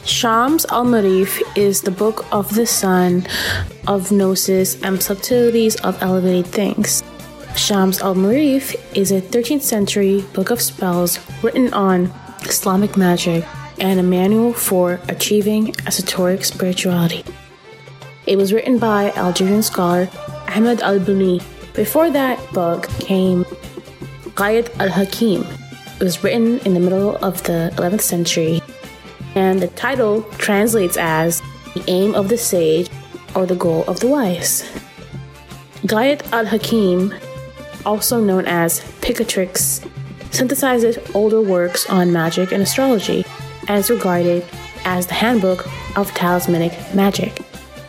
Shams al-Marif is the book of the sun, of gnosis and subtleties of elevated things. Shams al-Marif is a 13th century book of spells written on Islamic magic and a manual for achieving esoteric spirituality. It was written by Algerian scholar Ahmed al-Buni. Before that book came Ghayat al-Hakim. It was written in the middle of the 11th century, and the title translates as the aim of the sage or the goal of the wise. Ghayat al-Hakim, also known as Picatrix, synthesizes older works on magic and astrology and is regarded as the handbook of talismanic magic.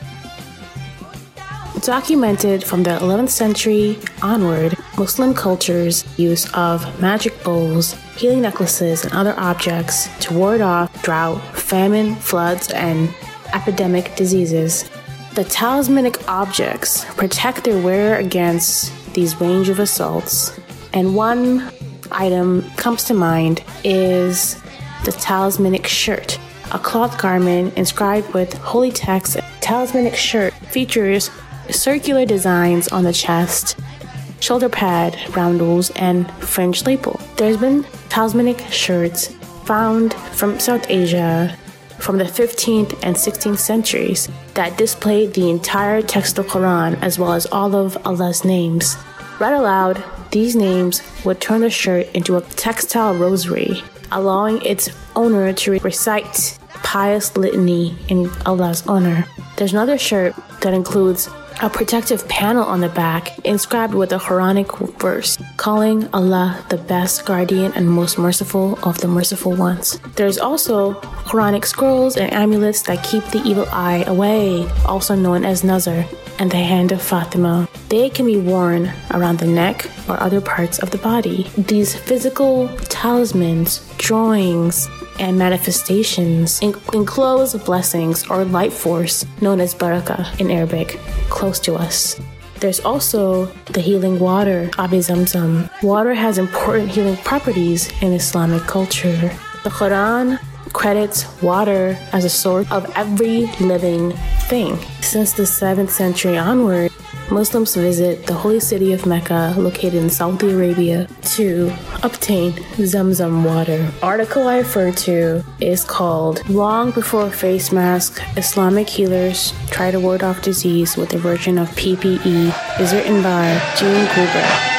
Documented from the 11th century onward, Muslim culture's use of magic bowls, healing necklaces, and other objects to ward off drought, famine, floods, and epidemic diseases. The talismanic objects protect their wearer against these range of assaults, and one item comes to mind is the talismanic shirt, a cloth garment inscribed with holy text. Talismanic shirt features circular designs on the chest, shoulder pad, roundels, and fringe lapel. There's been talismanic shirts found from South Asia from the 15th and 16th centuries that display the entire text of the Quran as well as all of Allah's names. Read aloud, these names would turn the shirt into a textile rosary, allowing its owner to recite pious litany in Allah's honor. There's another shirt that includes a protective panel on the back inscribed with a Quranic verse, calling Allah the best guardian and most merciful of the merciful ones. There's also Quranic scrolls and amulets that keep the evil eye away, also known as Nazar, and the hand of Fatima. They can be worn around the neck or other parts of the body. These physical talismans, drawings, and manifestations enclose blessings or light force known as barakah in Arabic, close to us. There's also the healing water, Abi Zamzam. Water has important healing properties in Islamic culture. The Quran credits water as a source of every living thing. Since the 7th century onward, Muslims visit the holy city of Mecca, located in Saudi Arabia, to obtain Zamzam water. The article I refer to is called "Long Before Face Masks, Islamic Healers Try to Ward Off Disease with a Version of PPE." Is written by Jean Gruber.